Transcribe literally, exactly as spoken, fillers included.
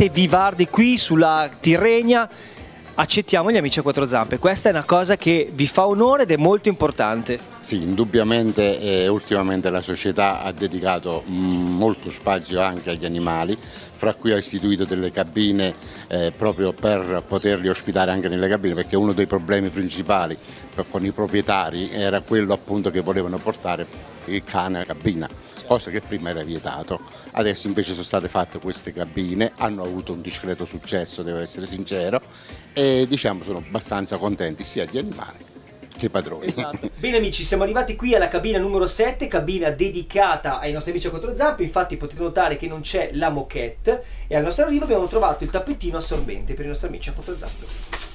siete vivardi qui sulla Tirrenia, accettiamo gli amici a quattro zampe. Questa è una cosa che vi fa onore ed è molto importante. Sì, indubbiamente eh, ultimamente la società ha dedicato mh, molto spazio anche agli animali, fra cui ha istituito delle cabine eh, proprio per poterli ospitare anche nelle cabine, perché uno dei problemi principali per, con i proprietari era quello appunto che volevano portare il cane alla cabina, cosa che prima era vietato. Adesso invece sono state fatte queste cabine, hanno avuto un discreto successo, devo essere sincero, e diciamo sono abbastanza contenti sia gli animali che i padroni. Esatto. Bene amici, siamo arrivati qui alla cabina numero sette, cabina dedicata ai nostri amici a quattro zampe. Infatti potete notare che non c'è la moquette e al nostro arrivo abbiamo trovato il tappetino assorbente per i nostri amici a quattro zampe.